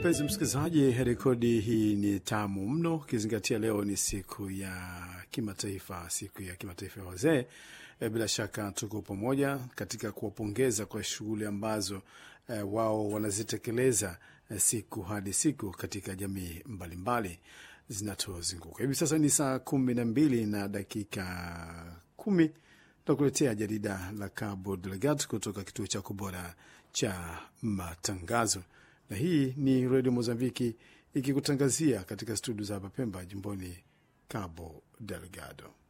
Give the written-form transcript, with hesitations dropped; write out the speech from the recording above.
Mpenzi msikilizaji, rekodi hii ni tamu mno ukizingatia leo ni siku ya kimataifa ya wazee. Bila shaka tuko pamoja katika kuwapongeza kwa shughuli ambazo wao wanazitekeleza siku hadi siku katika jamii mbalimbali zinatozunguka. Hivi sasa ni saa 12 na dakika 10. Tutakuletea jarida la Cabo Delgado kutoka kituo cha bora cha matangazo. Na hii ni Radio Mozambiki ikikutangazia katika studio za hapa Pemba, jimboni Cabo Delgado.